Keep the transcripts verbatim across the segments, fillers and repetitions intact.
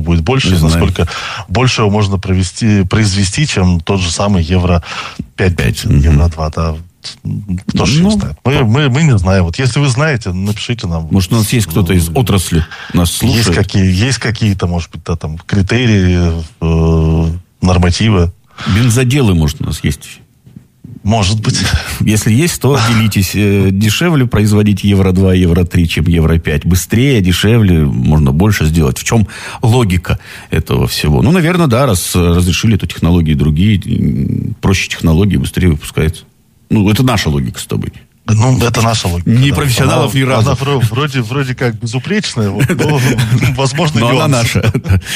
его будет больше, насколько больше его можно провести, произвести, чем тот же самый евро пять, пять евро два, да. Кто же ну, знает? Мы, мы, мы не знаем. Вот если вы знаете, напишите нам. Может, у нас есть кто-то из отрасли нас слушает? Есть, какие, есть какие-то, может быть, да, там, критерии, э, нормативы. Бензоделы, может, у нас есть? Может быть. Если есть, то делитесь. Дешевле производить евро два, евро три, чем евро пять. Быстрее, дешевле, можно больше сделать. В чем логика этого всего? Ну, наверное, да, раз разрешили эту технологию другие, проще технологии, быстрее выпускается. Ну, это наша логика с тобой. Ну, это наша логика. Не да. профессионалов она, ни разу. Она вроде, вроде как безупречная, вот, но, возможно, но она наша.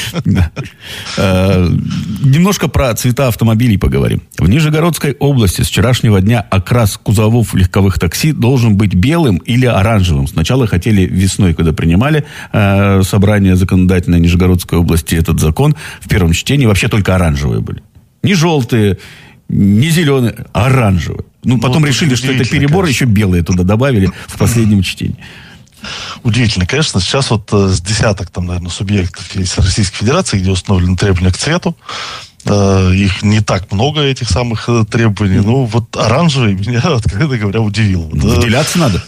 Немножко про цвета автомобилей поговорим. В Нижегородской области с вчерашнего дня окрас кузовов легковых такси должен быть белым или оранжевым. Сначала хотели весной, когда принимали собрание законодательной Нижегородской области этот закон, в первом чтении вообще только оранжевые были. Не желтые, не зеленые, а оранжевые. Ну, потом ну, решили, что это перебор, конечно. Еще белые туда добавили в последнем чтении. Удивительно, конечно. Сейчас вот с десяток, там, наверное, субъектов есть Российской Федерации, где установлены требования к цвету. Их не так много, этих самых требований. Ну, вот оранжевый меня, откровенно говоря, удивил. Выделяться надо?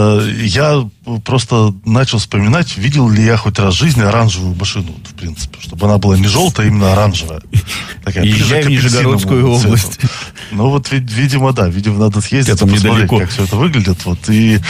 Я просто начал вспоминать, видел ли я хоть раз в жизни оранжевую машину, в принципе, чтобы она была не желтая, а именно оранжевая. Такая, езжай в Нижегородскую область. Ну, вот, видимо, да. Видимо, надо съездить, это посмотреть, недалеко. как все это выглядит. Вот, и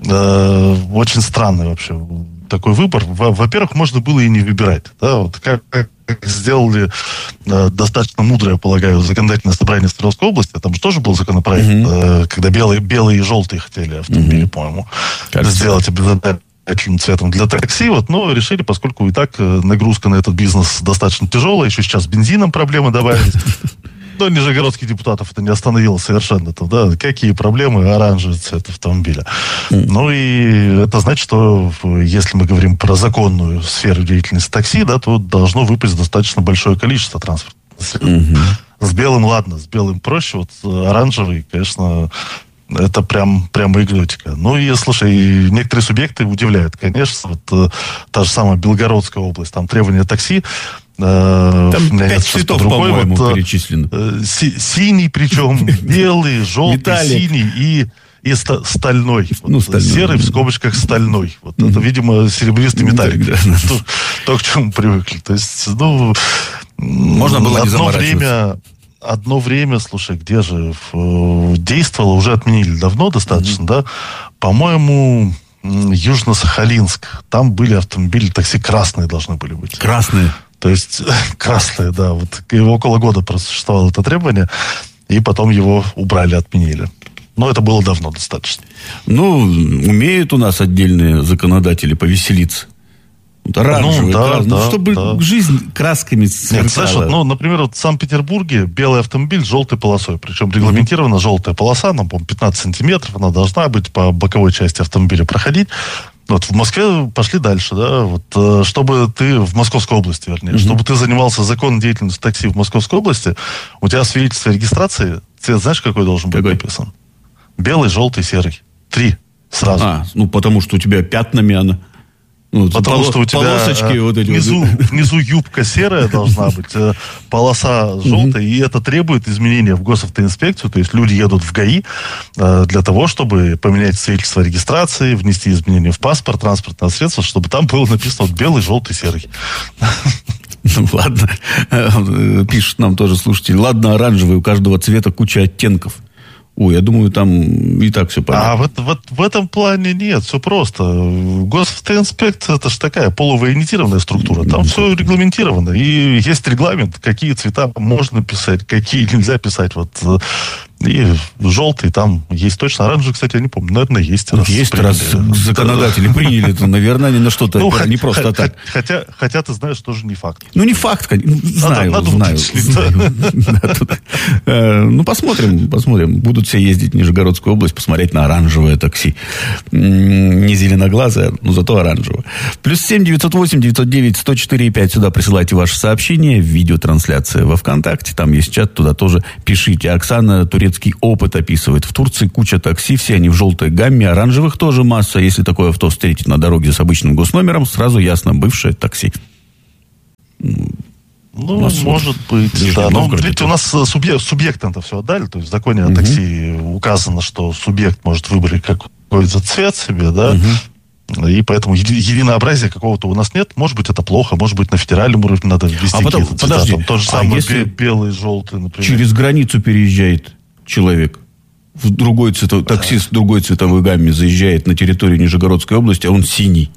э, очень странный вообще такой выбор. Во-первых, можно было и не выбирать. Да? Вот как, как сделали э, достаточно мудро, я полагаю, законодательное собрание Свердловской области. Там же тоже был законопроект, mm-hmm. э, когда белые, белые и желтые хотели автомобили, mm-hmm. по-моему, Кажется, сделать обязательным цветом для такси. Вот, но решили, поскольку и так э, нагрузка на этот бизнес достаточно тяжелая, еще сейчас с бензином проблемы добавились. Но нижегородских депутатов это не остановило совершенно. -то, да? Какие проблемы? Оранжевый цвет автомобиля. Mm. Ну и это значит, что если мы говорим про законную сферу деятельности такси, да, то должно выпасть достаточно большое количество транспортных средств. Mm-hmm. С белым ладно, с белым проще. Вот оранжевый, конечно, это прям, прям экзотика. Ну и, слушай, некоторые субъекты удивляют, конечно. Вот та же самая Белгородская область, там требования такси. Там пять цветов, по-моему, вот, перечислено. Си- синий, причем белый, желтый, синий и, и ста- стальной. Вот, ну, стальной. Серый в скобочках стальной. Вот, mm-hmm. Это, видимо, серебристый металлик. Mm-hmm. То, то, к чему привыкли. То есть, ну... Можно было не заморачиваться. Время, одно время, слушай, где же действовало, уже отменили давно достаточно, mm-hmm. да? По-моему... Южно-Сахалинск. Там были автомобили, такси красные должны были быть. Красные? То есть, красные, да. Вот около года просуществовало это требование, и потом его убрали, отменили. Но это было давно достаточно. Ну, умеют у нас отдельные законодатели повеселиться. Вот оранжевый, ну, да, да, да, ну, чтобы да. жизнь красками сверкала. Нет, знаешь, вот, ну, например, вот в Санкт-Петербурге белый автомобиль с желтой полосой. Причем регламентирована mm-hmm. желтая полоса, нам, по-моему, пятнадцать сантиметров. Она должна быть по боковой части автомобиля проходить. Вот в Москве пошли дальше, да, вот, чтобы ты, в Московской области, вернее, mm-hmm. чтобы ты занимался законной деятельностью такси в Московской области, у тебя свидетельство о регистрации, цвет знаешь, какой должен быть написан? Белый, желтый, серый. Три сразу. А, ну, потому что у тебя пятнами она... Ну, потому полос, что у тебя полосочки вот эти внизу, вот. внизу юбка серая должна быть, полоса желтая, и это требует изменения в госавтоинспекцию, то есть люди едут в ГАИ для того, чтобы поменять свидетельство о регистрации, внести изменения в паспорт, транспортное средство, чтобы там было написано вот белый, желтый, серый. Ладно, пишет нам тоже слушатель, ладно, оранжевый, у каждого цвета куча оттенков. Ой, я думаю, там и так все понятно. А вот, вот в этом плане нет, все просто. Госавтоинспекция, это же такая полувоенизированная структура. Там все регламентировано. И есть регламент, какие цвета можно писать, какие нельзя писать. Вот. И желтый там есть точно. Оранжевый, кстати, я не помню. Наверное, есть. Раз есть, приняли. Раз законодатели приняли, то, наверное, они на что-то, ну, не просто хотя, так. Хотя, хотя, ты знаешь, тоже не факт. Ну, не факт, знаю, надо, знаю. Ну, посмотрим, посмотрим. Будут все ездить в Нижегородскую область, посмотреть на оранжевое такси. Не зеленоглазое, но зато оранжевое. Плюс семь девятьсот восемь девятьсот девять сто четыре пять. Сюда присылайте ваши сообщения. Видеотрансляция во ВКонтакте. Там есть чат, туда тоже пишите. Оксана Турецкий опыт описывает. В Турции куча такси, все они в желтой гамме, оранжевых тоже масса. Если такое авто встретить на дороге с обычным госномером, сразу ясно, бывшее такси. Ну, у может быть, да. Но, видите, у нас субъект, субъектам-то все отдали. То есть в законе угу. о такси указано, что субъект может выбрать какой-то цвет себе, да. Угу. И поэтому еди- единообразия какого-то у нас нет. Может быть, это плохо. Может быть, на федеральном уровне надо ввести а потом, какие-то подожди, цвета. Там, то же а самое если белый, желтый, например. Через границу переезжает человек, в другой цвет... да. таксист в другой цветовой гамме заезжает на территорию Нижегородской области, а он синий.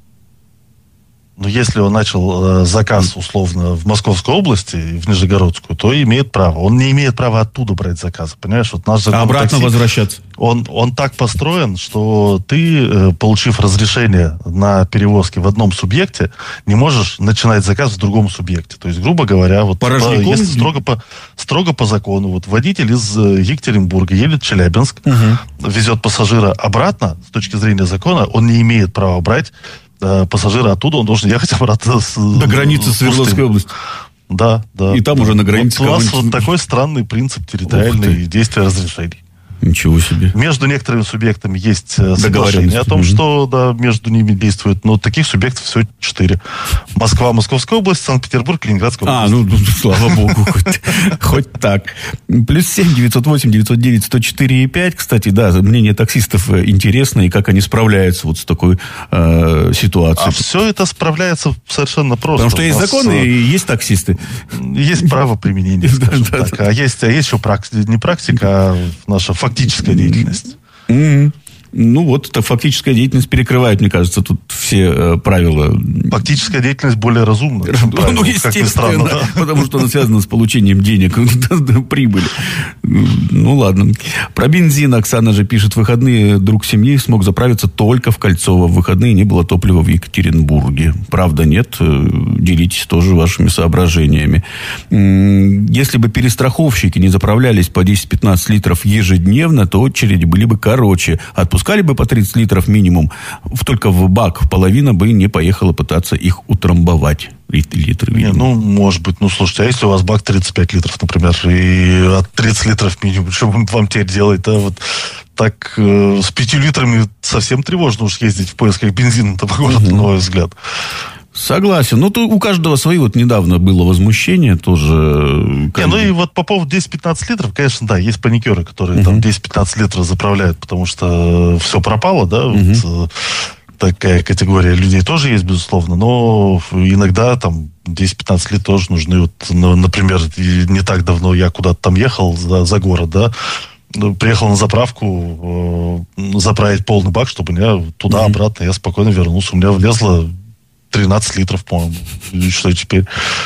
Но если он начал э, заказ, условно, в Московской области, в Нижегородскую, то имеет право. Он не имеет права оттуда брать заказы, понимаешь? Вот наш закон а обратно такси, возвращаться? Он, он так построен, что ты, э, получив разрешение на перевозки в одном субъекте, не можешь начинать заказ в другом субъекте. То есть, грубо говоря, вот по, если строго по, строго по закону, вот водитель из Екатеринбурга едет в Челябинск, угу. везет пассажира обратно, с точки зрения закона, он не имеет права брать пассажира оттуда, он должен ехать обратно с, до границы Свердловской области. Да, да. И там да. уже на границе... Вот у нас вот такой странный принцип территориальной действия разрешений. Ничего себе. Между некоторыми субъектами есть соглашение о том, mm-hmm. что да, между ними действует, но таких субъектов всего четыре. Москва, Московская область, Санкт-Петербург, Ленинградская область. А, ну, слава богу, хоть так. Плюс семь девятьсот восемь девятьсот девять сто четыре и пять. Кстати, да, мнение таксистов интересно, и как они справляются вот с такой ситуацией. А все это справляется совершенно просто. Потому что есть законы и есть таксисты. Есть право применения, скажем так. А есть еще не практика, а наша фактическая деятельность. Mm-hmm. Ну вот, эта фактическая деятельность перекрывает, мне кажется, тут все э, правила. Фактическая деятельность более разумна. Ну, естественно, да? Потому что она связана с получением денег, прибыли. Ну, ладно. Про бензин Оксана же пишет: в выходные друг семьи смог заправиться только в Кольцово. В выходные не было топлива в Екатеринбурге. Правда, нет. Делитесь тоже вашими соображениями. Если бы перестраховщики не заправлялись по десять-пятнадцать литров ежедневно, то очереди были бы короче. Отпускали бы по тридцать литров минимум, только в бак, половина бы не поехала пытаться их утрамбовать. Литры, не, ну, может быть. Ну, слушайте, а если у вас бак тридцать пять литров, например, и от тридцать литров минимум, что вам теперь делать, да, вот так э, с пятью литрами совсем тревожно уж ездить в поисках бензина-то по городу, на мой взгляд. Согласен. Ну, то у каждого свои. Вот недавно было возмущение тоже. Не, ну и вот по поводу десять-пятнадцать литров, конечно, да, есть паникеры, которые uh-huh. там десять-пятнадцать литров заправляют, потому что все пропало, да, uh-huh. вот, такая категория людей тоже есть, безусловно, но иногда там десять-пятнадцать литров тоже нужны. Вот, ну, например, не так давно я куда-то там ехал за, за город, да, приехал на заправку э, заправить полный бак, чтобы меня туда-обратно uh-huh. я спокойно вернулся. У меня влезло тринадцать литров, по-моему. И что теперь?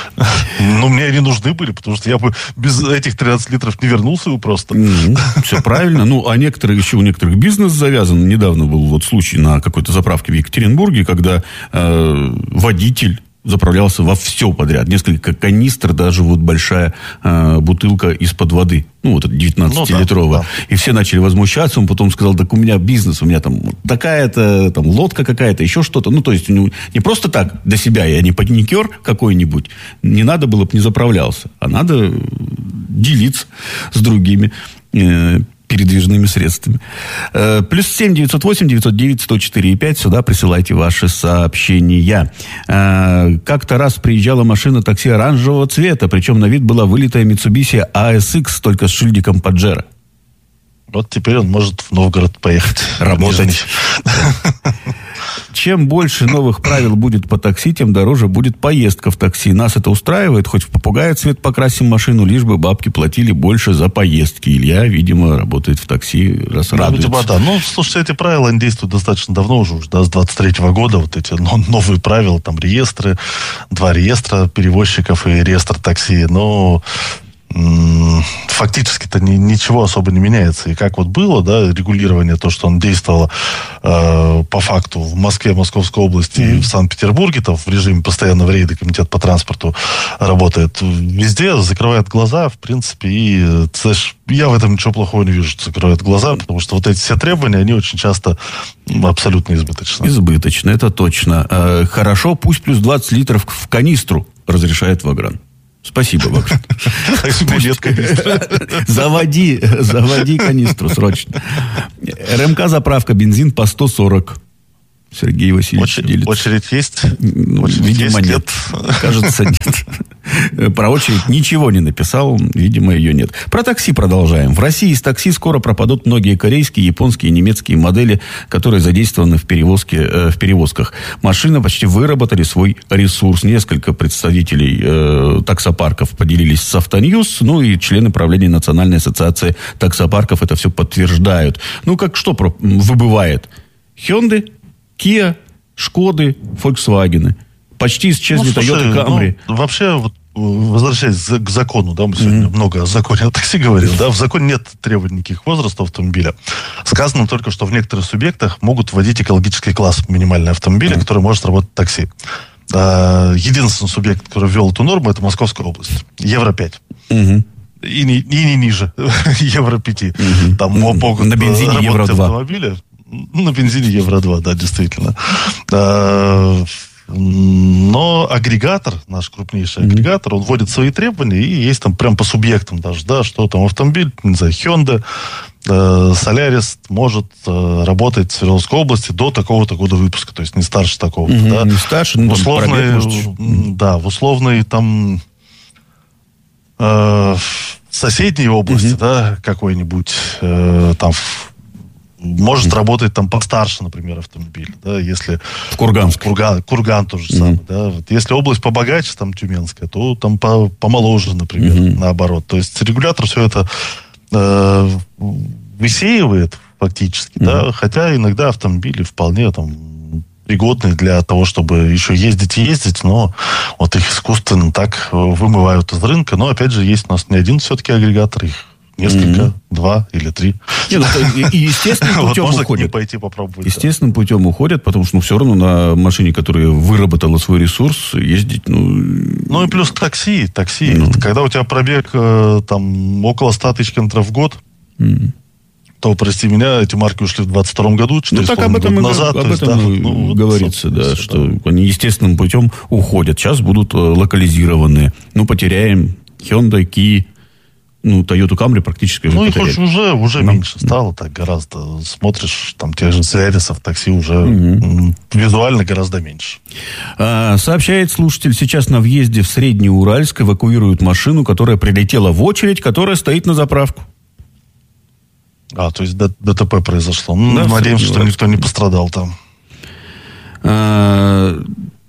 Ну, мне они нужны были, потому что я бы без этих тринадцати литров не вернулся бы просто. Mm-hmm. Все правильно. Ну, а некоторые, еще у некоторых бизнес завязан. Недавно был вот случай на какой-то заправке в Екатеринбурге, когда э, водитель заправлялся во все подряд. Несколько канистр, даже вот большая э, бутылка из-под воды. Ну, вот девятнадцатилитровая. Ну, да, да. И все начали возмущаться. Он потом сказал: так у меня бизнес, у меня там такая-то, там лодка какая-то, еще что-то. Ну, то есть, ну, не просто так для себя, я не паникер какой-нибудь. Не надо было бы не заправлялся. А надо делиться с другими э, передвижными средствами. Э, плюс семь девятьсот восемь девятьсот девять сто четыре и пять. Сюда присылайте ваши сообщения. Э, как-то раз приезжала машина такси оранжевого цвета, причем на вид была вылитая Mitsubishi эй эс икс, только с шильдиком Паджеро. Вот теперь он может в Новгород поехать. Работать. Чем больше новых правил будет по такси, тем дороже будет поездка в такси. Нас это устраивает, хоть в попугая цвет покрасим машину, лишь бы бабки платили больше за поездки. Илья, видимо, работает в такси, раз радуется. Видимо, да. Ну, слушайте, эти правила, они действуют достаточно давно уже, уже да, с двадцать третьего года. Вот эти новые правила, там реестры, два реестра перевозчиков и реестр такси. Но фактически-то ни, ничего особо не меняется. И как вот было, да, регулирование, то, что он действовало э, по факту в Москве, Московской области mm-hmm. и в Санкт-Петербурге, там в режиме постоянного рейда комитет по транспорту работает, везде закрывает глаза, в принципе, и знаешь, я в этом ничего плохого не вижу, что закрывает глаза, потому что вот эти все требования, они очень часто абсолютно избыточны. Избыточно, это точно. Э, хорошо, пусть плюс двадцать литров в канистру разрешает Вагран. Спасибо, Вагран. Заводи, заводи канистру срочно. РМК заправка, бензин по сто сорок. Сергей Васильевич делится. Очередь есть? Видимо, нет. Кажется, нет. Про очередь ничего не написал, видимо, ее нет. Про такси продолжаем. В России из такси скоро пропадут многие корейские, японские и немецкие модели, которые задействованы в, перевозке, э, в перевозках. Машины почти выработали свой ресурс. Несколько представителей э, таксопарков поделились с Автоньюз, ну и члены правления Национальной ассоциации таксопарков это все подтверждают. Ну, как что выбывает? Hyundai, Kia, Шкоды, Volkswagen. Почти исчезли ну, Toyota Camry. Ну, вообще, вот, возвращаясь к закону, да, мы сегодня mm-hmm. много о законе о такси говорим, да, в законе нет требований никаких возраста автомобиля. Сказано только, что в некоторых субъектах могут вводить экологический класс минимальный автомобиля, mm-hmm. который может работать такси. Единственный субъект, который ввел эту норму, это Московская область. Евро пять. Mm-hmm. И, не, и не ниже. Евро пять. Mm-hmm. Там mm-hmm. могут на бензине Евро два. Автомобили. На бензине Евро два, да, действительно. Но агрегатор, наш крупнейший mm-hmm. агрегатор, он вводит свои требования, и есть там прям по субъектам даже, да, что там автомобиль, не знаю, Hyundai, э, Solaris может э, работать в Свердловской области до такого-то года выпуска, то есть не старше такого-то, mm-hmm. да. Не старше, но условный, mm-hmm. да, в условной там э, соседней области, mm-hmm. да, какой-нибудь э, там может mm-hmm. работать там постарше, например, автомобиль, да, если... В Курганск. Курган, Курган тоже mm-hmm. самое, да. Вот, если область побогаче, там, Тюменская, то там по, помоложе, например, mm-hmm. наоборот. То есть регулятор все это э, высеивает фактически, mm-hmm. да, хотя иногда автомобили вполне там пригодные для того, чтобы еще ездить и ездить, но вот их искусственно так вымывают из рынка. Но, опять же, есть у нас не один все-таки агрегатор, их несколько, mm-hmm. два или три. Нет, ну, и естественным путем вот уходят. Пойти попробовать. Естественным да. путем уходят, потому что ну, все равно на машине, которая выработала свой ресурс, ездить, ну... Ну и плюс такси, такси. Ну. Когда у тебя пробег там около ста тысяч километров в год, mm-hmm. то, прости меня, эти марки ушли в двадцать втором году, четыре ну, так об этом, назад. Об есть, этом да, ну, говорится, да, все, что да. они естественным путем уходят. Сейчас будут локализированные. Ну, потеряем Hyundai, Kia, ну, Toyota Camry практически уже ну, потеряли. Ну, уже, уже ну, меньше стало, так гораздо. Смотришь, там, тех же Солярисов, такси уже угу. визуально гораздо меньше. А, сообщает слушатель, сейчас на въезде в Среднеуральск эвакуируют машину, которая прилетела в очередь, которая стоит на заправку. А, то есть ДТП произошло. Ну, да, надеемся, что никто не пострадал там. А...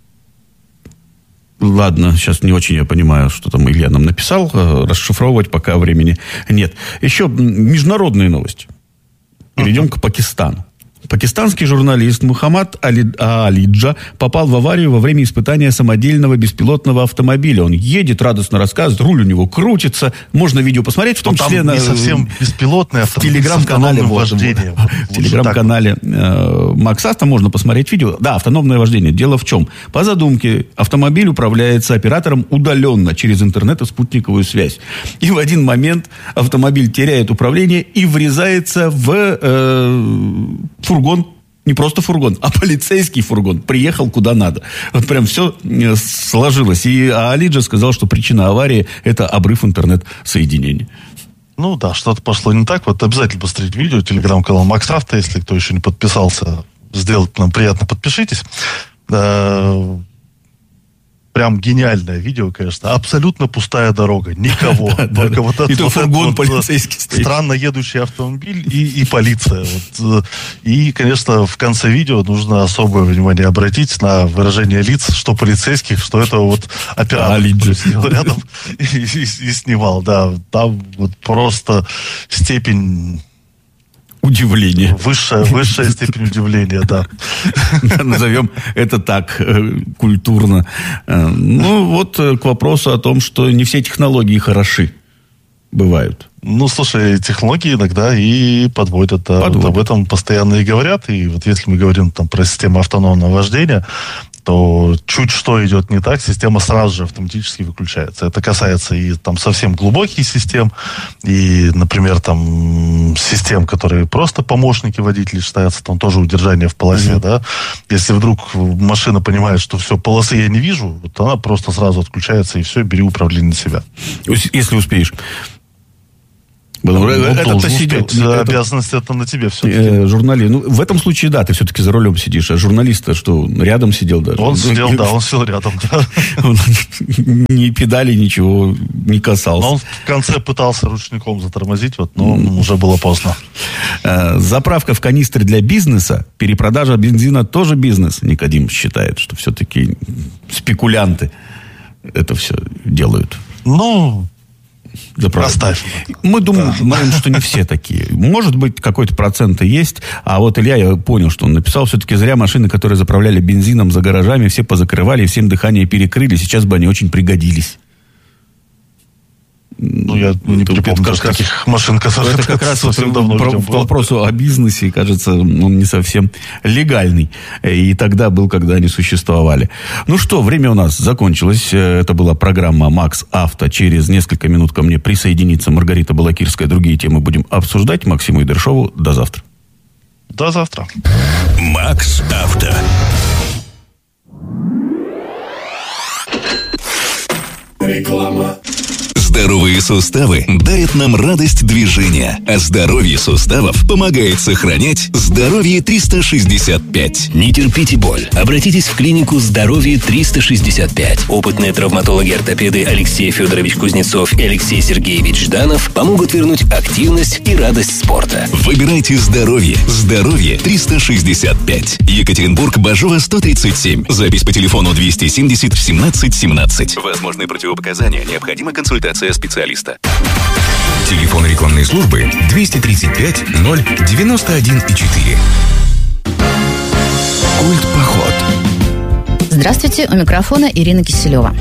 Ладно, сейчас не очень я понимаю, что там Илья нам написал. Расшифровывать пока времени нет. Еще международные новости. Перейдем uh-huh. к Пакистану. Пакистанский журналист Мухаммад Али, Алиджа попал в аварию во время испытания самодельного беспилотного автомобиля. Он едет, радостно рассказывает, руль у него крутится. Можно видео посмотреть, в том Но числе там на... не совсем беспилотный автомобиль. В телеграм-канале. Вот, в телеграм-канале э, Макс Авто можно посмотреть видео. Да, автономное вождение. Дело в чем? По задумке, автомобиль управляется оператором удаленно через интернет и спутниковую связь. И в один момент автомобиль теряет управление и врезается в э, фургон. Не просто фургон, а полицейский фургон. Приехал куда надо. Вот прям все сложилось. И Алиджа сказал, что причина аварии – это обрыв интернет-соединения. Ну да, что-то пошло не так. Вот обязательно посмотреть видео, телеграм-канал Макс Авто. Если кто еще не подписался, сделать нам приятно, подпишитесь. Прям гениальное видео, конечно. Абсолютно пустая дорога. Никого. Только вот этот фургон полицейский стоит. Странно едущий автомобиль и полиция. И, конечно, в конце видео нужно особое внимание обратить на выражение лиц, что полицейских, что это вот оператор, который сидел рядом и снимал. Да, там вот просто степень... Удивление. Высшая, высшая степень удивления, да. Назовем это так, культурно. Ну, вот к вопросу о том, что не все технологии хороши бывают. Ну, слушай, технологии иногда и подводят. Да. Вот об этом постоянно и говорят. И вот если мы говорим там про систему автономного вождения, то чуть что идет не так, система сразу же автоматически выключается. Это касается и там совсем глубоких систем, и, например, там систем, которые просто помощники водителей считаются, там тоже удержание в полосе, mm-hmm. да. Если вдруг машина понимает, что все, полосы я не вижу, то она просто сразу отключается, и все, бери управление на себя. Если успеешь. Потому, ну, это сидел, это, обязанность это на тебе все-таки. Э, журналист. Ну, в этом случае, да, ты все-таки за рулем сидишь, а журналист-то что, рядом сидел даже? Он сидел, да, он сидел рядом, да. Он ни педали, ничего не касался. Но он в конце пытался ручником затормозить, вот, но mm. уже было поздно. Э, заправка в канистре для бизнеса, перепродажа бензина тоже бизнес. Никодим считает, что все-таки спекулянты это все делают. Ну... Оставь. Мы думаем, да. что не все такие. Может быть, какой-то процент и есть. А вот Илья, я понял, что он написал, все-таки зря машины, которые заправляли бензином за гаражами, все позакрывали, всем дыхание перекрыли. Сейчас бы они очень пригодились. Ну, я не припомню даже таких машин, которые... Это как раз вот к вопросу о бизнесе, кажется, он не совсем легальный. И тогда был, когда они существовали. Ну что, время у нас закончилось. Это была программа «Макс Авто». Через несколько минут ко мне присоединится Маргарита Балакирская. Другие темы будем обсуждать. Максиму Идершову. До завтра. До завтра. «Макс Авто». Реклама. Здоровые суставы дарят нам радость движения, а здоровье суставов помогает сохранять здоровье триста шестьдесят пять. Не терпите боль. Обратитесь в клинику «Здоровье триста шестьдесят пять». Опытные травматологи-ортопеды Алексей Федорович Кузнецов и Алексей Сергеевич Жданов помогут вернуть активность и радость спорта. Выбирайте здоровье. Здоровье триста шестьдесят пять. Екатеринбург, Бажова, сто тридцать семь. Запись по телефону двести семьдесят семнадцать семнадцать. Возможны противопоказания. Необходима консультация специалиста. Телефон рекламной службы двести тридцать пять ноль девяносто один и четыре. Культпоход. Здравствуйте, у микрофона Ирина Киселева.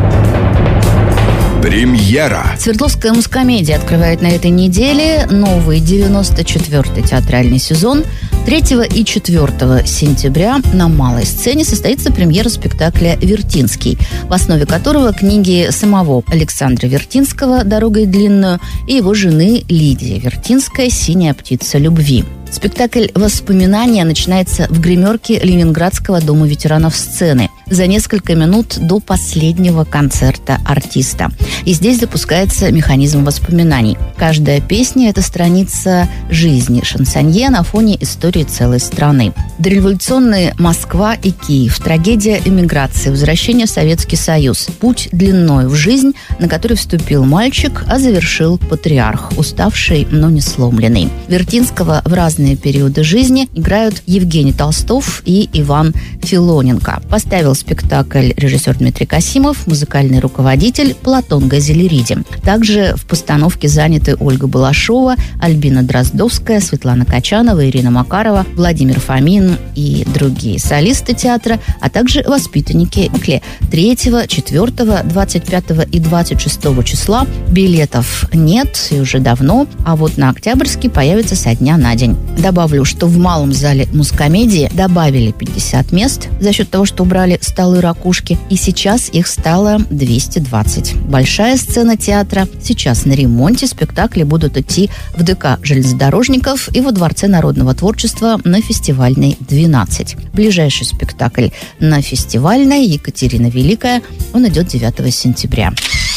Премьера. Свердловская мускомедия открывает на этой неделе новый девяносто четвёртый театральный сезон. третьего и четвёртого сентября на малой сцене состоится премьера спектакля «Вертинский», в основе которого книги самого Александра Вертинского «Дорогой длинную» и его жены Лидии Вертинской «Синяя птица любви». Спектакль «Воспоминания» начинается в гримерке Ленинградского дома ветеранов сцены за несколько минут до последнего концерта артиста. И здесь запускается механизм воспоминаний. Каждая песня – это страница жизни шансонье на фоне истории целой страны. Дореволюционные Москва и Киев, трагедия эмиграции, возвращение в Советский Союз, путь длиною в жизнь, на который вступил мальчик, а завершил патриарх, уставший, но не сломленный. Вертинского в разные периоды жизни играют Евгений Толстов и Иван Филоненко. Поставил спектакль режиссер Дмитрий Касимов, музыкальный руководитель Платон Газелериди. Также в постановке заняты Ольга Балашова, Альбина Дроздовская, Светлана Качанова, Ирина Макарова, Владимир Фомин и другие солисты театра, а также воспитанники третьего, четвёртого, двадцать пятого и двадцать шестого числа. Билетов нет и уже давно, а вот на Октябрьский появится со дня на день. Добавлю, что в малом зале мускомедии добавили пятьдесят мест за счет того, что убрали столы ракушки, и сейчас их стало двести двадцать. Большая сцена театра сейчас на ремонте. Спектакли будут идти в ДК железнодорожников и во Дворце народного творчества на Фестивальной двенадцать. Ближайший спектакль на Фестивальной «Екатерина Великая». Он идет девятого сентября.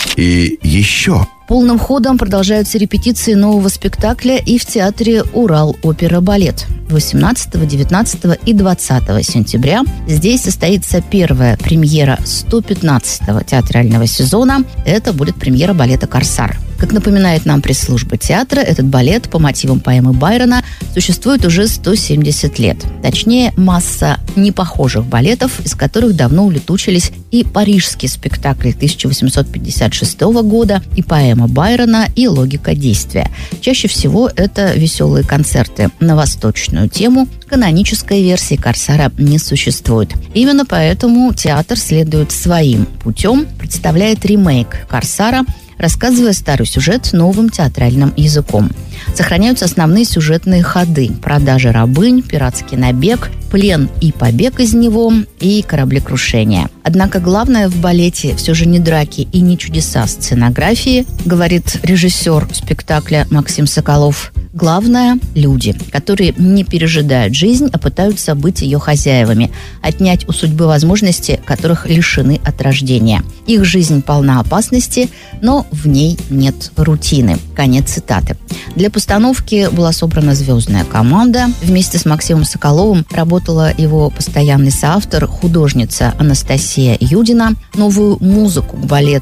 И еще... Полным ходом продолжаются репетиции нового спектакля и в театре «Урал-опера-балет». восемнадцатого, девятнадцатого и двадцатого сентября здесь состоится первая премьера сто пятнадцатого театрального сезона. Это будет премьера балета «Корсар». Как напоминает нам пресс-служба театра, этот балет по мотивам поэмы Байрона существует уже сто семьдесят лет. Точнее, масса непохожих балетов, из которых давно улетучились и парижский спектакль тысяча восемьсот пятьдесят шестого года, и поэма Байрона, и логика действия. Чаще всего это веселые концерты на восточную тему. Канонической версии «Корсара» не существует. Именно поэтому театр следует своим путем, представляет ремейк «Корсара», рассказывая старый сюжет новым театральным языком. Сохраняются основные сюжетные ходы: продажа рабынь, пиратский набег, плен и побег из него, и кораблекрушение. Однако главное в балете все же не драки и не чудеса сценографии, говорит режиссер спектакля Максим Соколов. Главное – люди, которые не пережидают жизнь, а пытаются быть ее хозяевами, отнять у судьбы возможности, которых лишены от рождения. Их жизнь полна опасности, но в ней нет рутины. Конец цитаты. Для постановки была собрана звездная команда. Вместе с Максимом Соколовым работала его постоянный соавтор, художница Анастасия Юдина. Новую музыку к балету